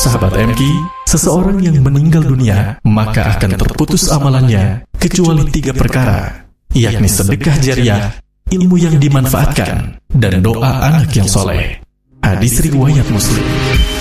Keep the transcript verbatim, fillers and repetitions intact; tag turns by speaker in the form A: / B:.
A: Sahabat M K, seseorang yang meninggal dunia maka akan terputus amalannya kecuali tiga perkara, yakni sedekah jariah, ilmu yang dimanfaatkan, dan doa anak yang soleh. Hadis riwayat Muslim.